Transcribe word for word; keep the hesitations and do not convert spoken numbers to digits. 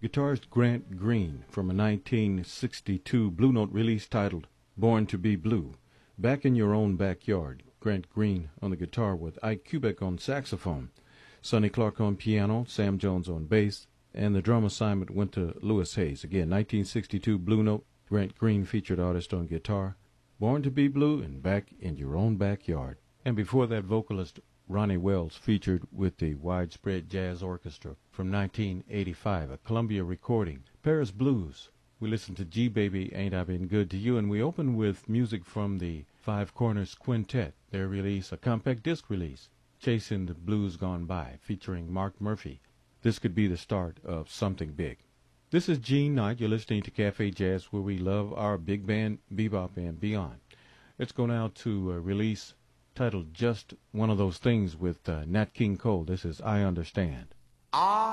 Guitarist Grant Green from a nineteen sixty-two Blue Note release titled Born to Be Blue. Back in Your Own Backyard, Grant Green on the guitar with Ike Kubek on saxophone, Sonny Clark on piano, Sam Jones on bass, and the drum assignment went to Louis Hayes. Again, nineteen sixty-two Blue Note, Grant Green featured artist on guitar, Born to Be Blue and Back in Your Own Backyard. And before that, vocalist Ronnie Wells featured with the Widespread Jazz Orchestra from nineteen eighty-five, a Columbia recording, Paris Blues. We listened to G Baby, Ain't I Been Good to You, and we opened with music from the Five Corners Quintet, their release, a compact disc release, Chasing the Blues Gone By, featuring Mark Murphy. This could be the start of something big. This is Gene Knight. You're listening to Cafe Jazz, where we love our big band, bebop, and beyond. Let's go now to a release titled Just One of Those Things with uh, Nat King Cole. This is I Understand. I